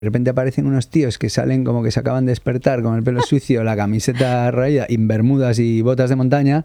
De repente aparecen unos tíos que salen como que se acaban de despertar con el pelo sucio, la camiseta raída, y bermudas y botas de montaña.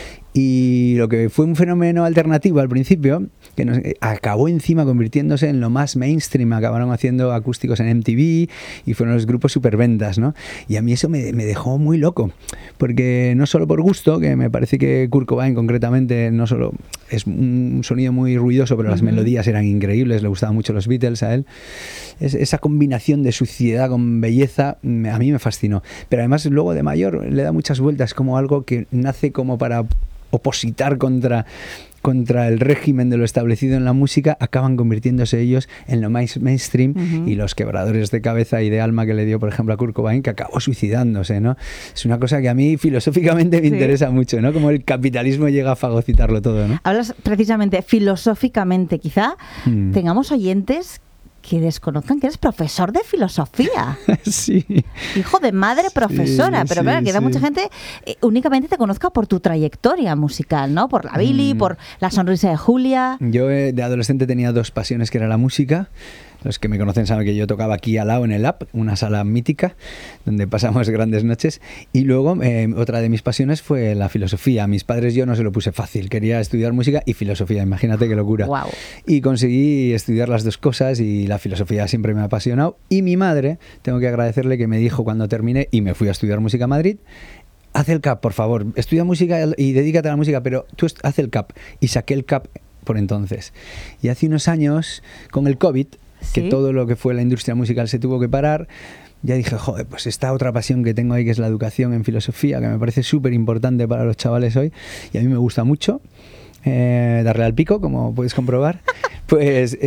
Y lo que fue un fenómeno alternativo al principio, que acabó encima convirtiéndose en lo más mainstream, acabaron haciendo acústicos en MTV y fueron los grupos superventas, ¿no? Y a mí eso me dejó muy loco, porque no solo por gusto, que me parece que Kurt Cobain concretamente no solo es un sonido muy ruidoso, pero las melodías eran increíbles, le gustaban mucho los Beatles a él. Esa combinación de suciedad con belleza a mí me fascinó. Pero además luego de mayor le da muchas vueltas, como algo que nace como para opositar contra el régimen de lo establecido en la música, acaban convirtiéndose ellos en lo más mainstream y los quebradores de cabeza y de alma que le dio, por ejemplo, a Kurt Cobain, que acabó suicidándose, ¿no? Es una cosa que a mí filosóficamente me interesa mucho, ¿no? Como el capitalismo llega a fagocitarlo todo, ¿no? Hablas precisamente filosóficamente, quizá tengamos oyentes que desconozcan que eres profesor de filosofía. Sí. Hijo de madre profesora. Sí, pero sí, claro, que mucha gente únicamente te conozca por tu trayectoria musical, ¿no? Por la Billy, por La sonrisa de Julia. Yo de adolescente tenía dos pasiones, que era la música. Los que me conocen saben que yo tocaba aquí al lado en el App, una sala mítica donde pasamos grandes noches. Y luego otra de mis pasiones fue la filosofía. A mis padres yo no se lo puse fácil. Quería estudiar música y filosofía. Imagínate qué locura. Wow. Y conseguí estudiar las dos cosas y la filosofía siempre me ha apasionado. Y mi madre, tengo que agradecerle que me dijo cuando terminé y me fui a estudiar música a Madrid: haz el CAP, por favor. Estudia música y dedícate a la música, pero tú haz el CAP. Y saqué el CAP por entonces. Y hace unos años, con el COVID, que todo lo que fue la industria musical se tuvo que parar, ya dije, joder, pues esta otra pasión que tengo ahí, que es la educación en filosofía, que me parece súper importante para los chavales hoy, y a mí me gusta mucho darle al pico, como puedes comprobar. Pues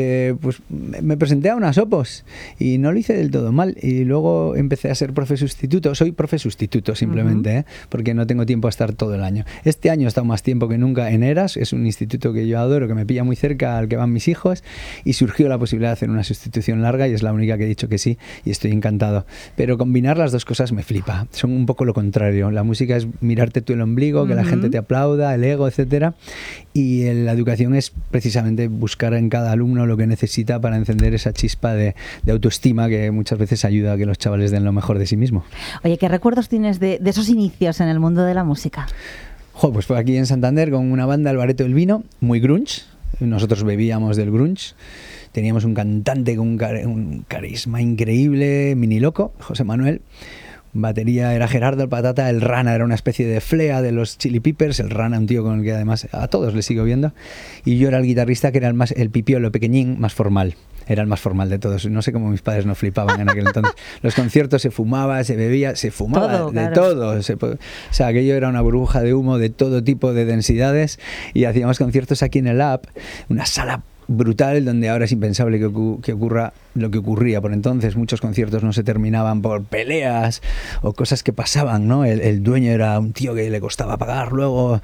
me presenté a unas opos y no lo hice del todo mal, y luego empecé a ser profe sustituto. Soy profe sustituto simplemente, porque no tengo tiempo a estar todo el año. Este año he estado más tiempo que nunca en Eras, es un instituto que yo adoro, que me pilla muy cerca, al que van mis hijos, y surgió la posibilidad de hacer una sustitución larga y es la única que he dicho que sí, y estoy encantado. Pero combinar las dos cosas me flipa, son un poco lo contrario. La música es mirarte tú el ombligo, que la gente te aplauda, el ego, etcétera, y la educación es precisamente buscar en cada alumno lo que necesita para encender esa chispa de autoestima que muchas veces ayuda a que los chavales den lo mejor de sí mismos. Oye, ¿qué recuerdos tienes de esos inicios en el mundo de la música? Pues fue aquí en Santander con una banda, El Bareto del Vino, muy grunge. Nosotros bebíamos del grunge. Teníamos un cantante con un carisma increíble, mini loco, José Manuel. Batería era Gerardo el Patata, el Rana era una especie de Flea de los Chili Peppers, el Rana un tío con el que además a todos les sigo viendo, y yo era el guitarrista, que era el pipiolo pequeñín, más formal. Era el más formal de todos. No sé cómo mis padres no flipaban en aquel entonces. Los conciertos se fumaba, se bebía, se fumaba todo, de todo. O sea, aquello era una burbuja de humo de todo tipo de densidades, y hacíamos conciertos aquí en el App, una sala brutal, donde ahora es impensable que ocurra lo que ocurría por entonces. Muchos conciertos no se terminaban por peleas o cosas que pasaban, ¿no? El dueño era un tío que le costaba pagar, luego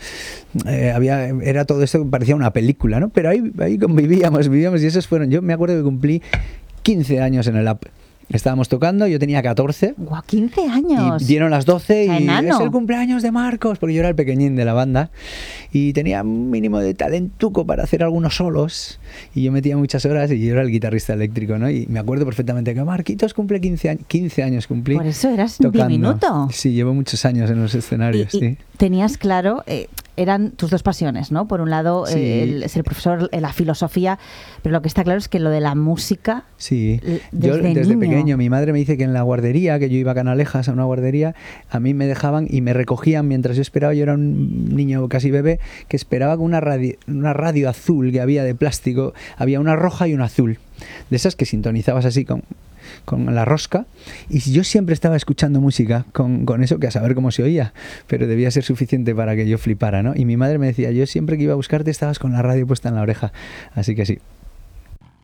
era todo esto que parecía una película, ¿no? Pero ahí vivíamos, y esos fueron... Yo me acuerdo que cumplí 15 años en el App. Estábamos tocando, yo tenía 14. ¡Guau, 15 años! Y dieron las 12 y enano. Es el cumpleaños de Marcos, porque yo era el pequeñín de la banda y tenía un mínimo de talentuco para hacer algunos solos, y yo metía muchas horas y yo era el guitarrista eléctrico, ¿no? Y me acuerdo perfectamente que Marquitos cumple 15 años cumplí. Por eso eras tocando. diminuto. Sí, llevo muchos años en los escenarios. Y tenías claro... eran tus dos pasiones, ¿no? Por un lado, ser profesor, la filosofía, pero lo que está claro es que lo de la música... Sí, yo desde pequeño, mi madre me dice que en la guardería, que yo iba a Canalejas, a una guardería, a mí me dejaban y me recogían mientras yo esperaba. Yo era un niño casi bebé que esperaba con una radio azul que había de plástico, había una roja y una azul, de esas que sintonizabas así con la rosca, y yo siempre estaba escuchando música con eso, que a saber cómo se oía, pero debía ser suficiente para que yo flipara, ¿no? Y mi madre me decía, yo siempre que iba a buscarte estabas con la radio puesta en la oreja, así que sí.